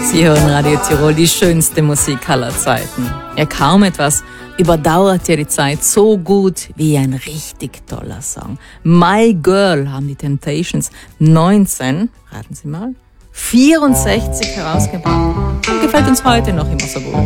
Sie hören Radio Tirol, die schönste Musik aller Zeiten. Ja, kaum etwas überdauert ja die Zeit so gut wie ein richtig toller Song. My Girl haben die Temptations 19, raten Sie mal, 64 herausgebracht und gefällt uns heute noch immer so gut.